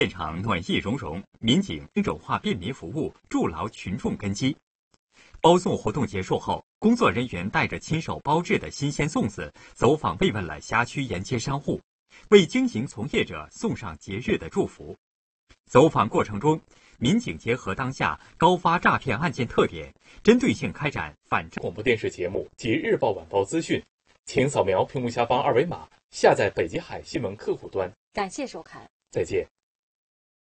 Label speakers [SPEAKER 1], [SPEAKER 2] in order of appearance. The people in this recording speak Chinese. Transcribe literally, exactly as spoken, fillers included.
[SPEAKER 1] 现场暖意融融，民警精准化便民服务，筑牢群众根基。包粽活动结束后，工作人员带着亲手包制的新鲜粽子，走访慰问了辖区沿街商户，为经营从业者送上节日的祝福。走访过程中，民警结合当下高发诈骗案件特点，针对性开展反诈。
[SPEAKER 2] 广播电视节目及日报晚报资讯，请扫描屏幕下方二维码，下载北极海新闻客户端。
[SPEAKER 3] 感谢收看，
[SPEAKER 2] 再见。